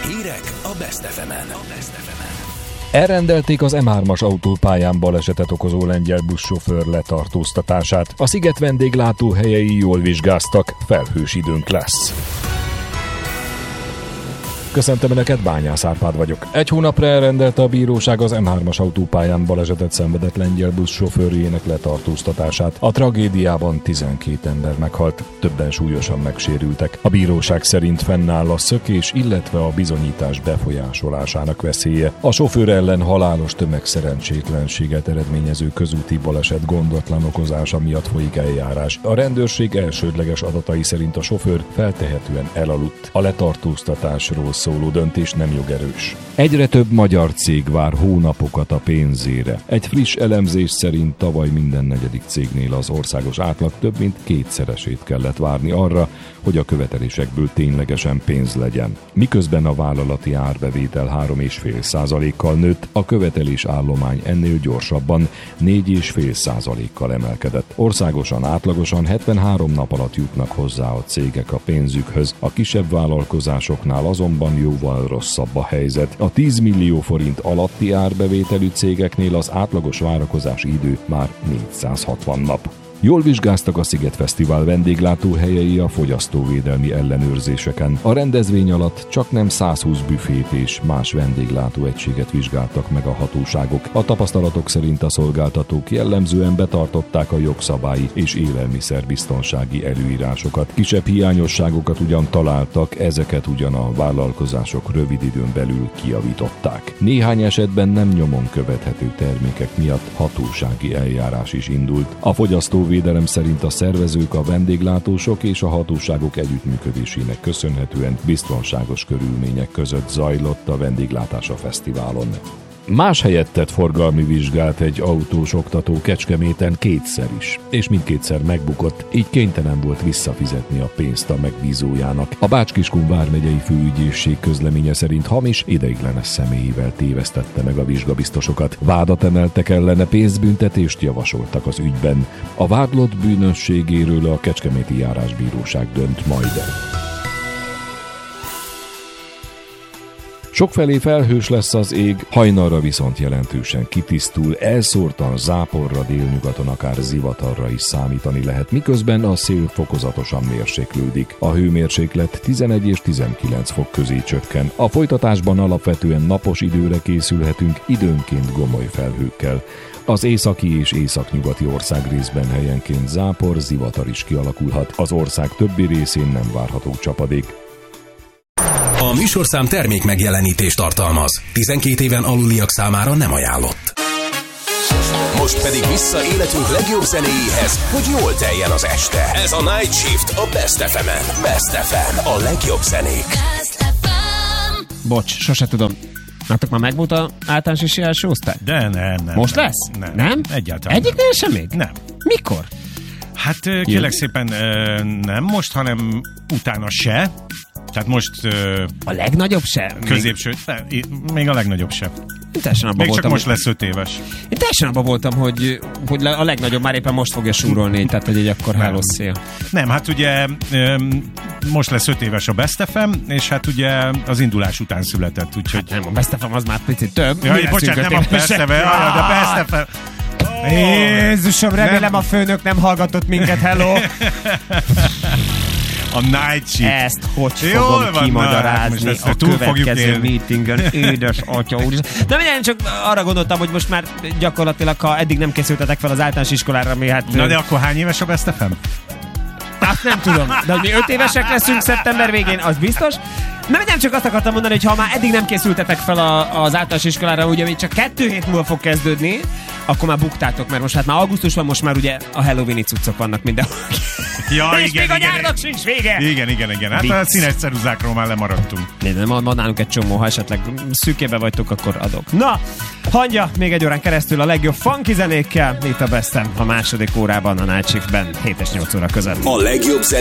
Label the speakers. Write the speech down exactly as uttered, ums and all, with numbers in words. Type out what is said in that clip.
Speaker 1: Hírek a Best ef emen.
Speaker 2: Elrendelték az em hármas autópályán balesetet okozó lengyel buszsofőr letartóztatását. A sziget vendéglátóhelyei jól vizsgáztak, felhős időnk lesz. Köszöntöm Önöket, Bányász Árpád vagyok. Egy hónapra elrendelte a bíróság az em hármas autópályán balesetet szenvedett lengyel buszsofőrjének letartóztatását. A tragédiában tizenkét ember meghalt, többen súlyosan megsérültek. A bíróság szerint fennáll a szökés, illetve a bizonyítás befolyásolásának veszélye. A sofőr ellen halálos tömegszerencsétlenséget eredményező közúti baleset gondotlan okozása miatt folyik eljárás. A rendőrség elsődleges adatai szerint a sofőr feltehetően elaludt. A letartóztatásról szóló döntés nem jogerős. Egyre több magyar cég vár hónapokat a pénzére. Egy friss elemzés szerint tavaly minden negyedik cégnél az országos átlag több mint kétszeresét kellett várni arra, hogy a követelésekből ténylegesen pénz legyen. Miközben a vállalati árbevétel három egész öt százalékkal nőtt, a követelés állomány ennél gyorsabban négy egész öt százalékkal emelkedett. Országosan átlagosan hetvenhárom nap alatt jutnak hozzá a cégek a pénzükhöz, a kisebb vállalkozásoknál azonban jóval rosszabb a helyzet. A tíz millió forint alatti árbevételű cégeknél az átlagos várakozási idő már négyszázhatvan nap. Jól vizsgáztak a Szigetfesztivál vendéglátóhelyei a fogyasztóvédelmi ellenőrzéseken. A rendezvény alatt csaknem százhúsz büfét és más vendéglátóegységet vizsgáltak meg a hatóságok. A tapasztalatok szerint a szolgáltatók jellemzően betartották a jogszabályi és élelmiszerbiztonsági előírásokat. Kisebb hiányosságokat ugyan találtak, ezeket ugyan a vállalkozások rövid időn belül kijavították. Néhány esetben nem nyomon követhető termékek miatt hatósági eljárás is indult. A fogyasztó védelem szerint a szervezők, a vendéglátósok és a hatóságok együttműködésének köszönhetően biztonságos körülmények között zajlott a vendéglátás a fesztiválon. Más helyett tett forgalmi vizsgát egy autós oktató Kecskeméten kétszer is, és mindkétszer megbukott, így kénytelen volt visszafizetni a pénzt a megbízójának. A Bács-Kiskun vármegyei főügyészség közleménye szerint hamis, ideiglenes személyével tévesztette meg a vizsgabiztosokat. Vádat emeltek ellene, pénzbüntetést javasoltak az ügyben. A vádlott bűnösségéről a Kecskeméti Járásbíróság dönt majd. Sokfelé felhős lesz az ég, hajnalra viszont jelentősen kitisztul, elszórtan záporra, délnyugaton akár zivatarra is számítani lehet, miközben a szél fokozatosan mérséklődik. A hőmérséklet tizenegy és tizenkilenc fok közé csökken. A folytatásban alapvetően napos időre készülhetünk, időnként gomoly felhőkkel. Az északi és északnyugati országrészben helyenként zápor, zivatar is kialakulhat. Az ország többi részén nem várható csapadék.
Speaker 1: A műsorszám termék megjelenítést tartalmaz. tizenkét éven aluliak számára nem ajánlott. Most pedig vissza életünk legjobb zenéjéhez, hogy jól teljen az este. Ez a Night Shift a Best ef emen. Best ef em, a legjobb zenék.
Speaker 3: Bocs, sose tudom. Nátok már megvolt a általános és első osztály?
Speaker 4: De nem, nem.
Speaker 3: Most
Speaker 4: nem,
Speaker 3: lesz?
Speaker 4: Nem?
Speaker 3: Nem?
Speaker 4: Egyáltalán
Speaker 3: Egyiknél sem még?
Speaker 4: Nem.
Speaker 3: Mikor?
Speaker 4: Hát kérlek szépen nem most, hanem utána se. Tehát most...
Speaker 3: A legnagyobb se?
Speaker 4: Középső, még, még a legnagyobb se.
Speaker 3: Én teljesen abban
Speaker 4: még
Speaker 3: voltam,
Speaker 4: csak most lesz öt éves.
Speaker 3: Én teljesen abban voltam, hogy, hogy a legnagyobb már éppen most fogja súrolni, tehát hogy egy akkor hello szél.
Speaker 4: Nem, hát ugye most lesz öt éves a Best ef em, és hát ugye az indulás után született, úgyhogy...
Speaker 3: Hát nem, a Best ef em az már picit több.
Speaker 4: Jaj, bocsánat, nem a Best ef em, de Best ef em...
Speaker 3: Jézusom, remélem nem. A főnök nem hallgatott minket, hello!
Speaker 4: A Night Shift.
Speaker 3: Ezt hogy fogom Jól kimagyarázni a következő meetingen, édes atya úr. De mindjárt csak arra gondoltam, hogy most már gyakorlatilag, ha eddig nem készültetek fel az általános iskolára, mi hát...
Speaker 4: Na de akkor hány éves a Best ef em?
Speaker 3: Azt nem tudom, de hogy mi öt évesek leszünk szeptember végén, az biztos. Nem, nem csak azt akartam mondani, hogy ha már eddig nem készültetek fel a, az általános iskolára, ugye még csak kettő hét múlva fog kezdődni, akkor már buktátok, mert most hát már augusztus van, most már ugye a Halloweeni cuccok vannak mindenhol. Ja, és igen, még igen, a nyárnak sincs vége!
Speaker 4: Igen, igen, igen. Hát vicc. A színes ceruzákról már lemaradtunk.
Speaker 3: Nézd, nem van nálunk egy csomó, ha esetleg szűkébe vagytok, akkor adok. Na, hangja még egy órán keresztül a legjobb funky zenékkel, itt a Bestem a második órában a Night Shiftben, hét és nyolc óra között.
Speaker 1: A legjobb zenék